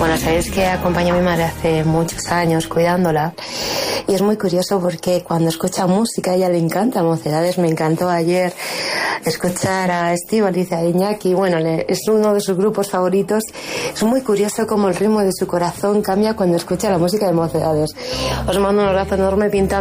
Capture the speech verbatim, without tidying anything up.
Bueno, sabéis que acompañé a mi madre hace muchos años cuidándola y es muy curioso porque cuando escucha música a ella le encanta Mocedades. Me encantó ayer escuchar a Estíbaliz, a Iñaki, bueno, le, es uno de sus grupos favoritos. Es muy curioso cómo el ritmo de su corazón cambia cuando escucha la música de Mocedades. Os mando un abrazo enorme pintando